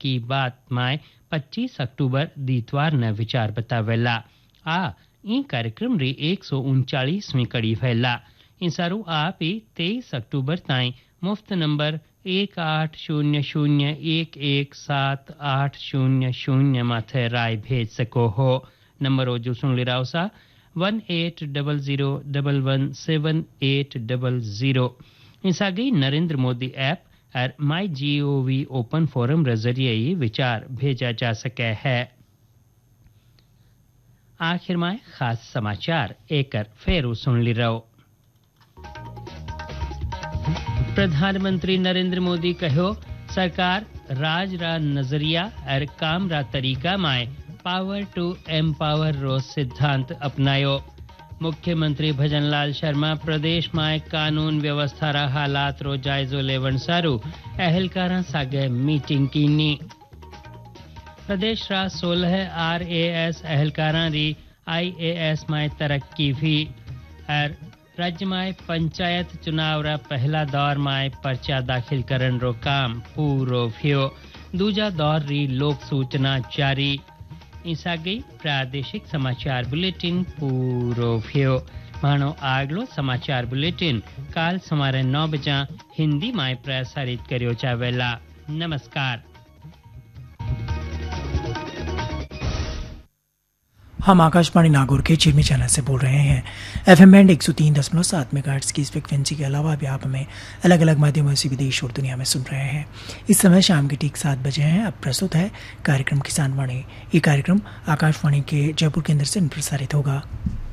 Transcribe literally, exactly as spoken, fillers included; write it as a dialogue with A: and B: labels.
A: की बात माय पच्चीस अक्टूबर दीतवार न विचार बतावेला आ ई कार्यक्रम री एक सौ उनचालीसवीं कड़ी भैला इंसारू आप ही तेईस अक्टूबर ताई मुफ्त नंबर एक आठ शून्य शून्य एक एक सात आठ शून्य शून्य माथे राय भेज सको हो नंबर जो सुन लिराव सा one eight double zero double one seven eight double zero इंसागी Narendra Modi app और माई जी ओ वी ओपन फोरम के जरिए ही विचार भेजा जा सके है। आखिर में खास समाचार एकर फेरू सुन ली रहो। प्रधानमंत्री नरेंद्र मोदी कहो सरकार राज रा नजरिया और काम रा तरीका में पावर टू एम्पावर रो सिद्धांत अपनायो। मुख्यमंत्री भजनलाल शर्मा प्रदेश में कानून व्यवस्था रा हालात रो जायजो लेवन सारू अहलकारा सागे मीटिंग कीनी। प्रदेश रा सोलह आर ए एस अहलकारा री आई ए एस में तरक्की भी और राज्य में पंचायत चुनाव रा पहला दौर में पर्चा दाखिल करन रो काम पूरो भ्यो दूजा दौर री लोक सूचना जारी ईसागी प्रादेशिक समाचार बुलेटिन पूरो भ्यो मानो आगलो समाचार बुलेटिन काल समारे नौ बजा हिंदी में प्रसारित करियो जावेला। नमस्कार।
B: हम आकाशवाणी नागौर के चिरमी चैनल से बोल रहे हैं। एफएम बैंड एक सौ तीन दशमलव सात मेगाहर्ट्ज की इस फ्रिक्वेंसी के अलावा भी आप हमें अलग अलग माध्यमों से विदेश और दुनिया में सुन रहे हैं। इस समय शाम के ठीक सात बजे हैं। अब प्रस्तुत है कार्यक्रम किसान वाणी। ये कार्यक्रम आकाशवाणी के जयपुर केंद्र से प्रसारित होगा।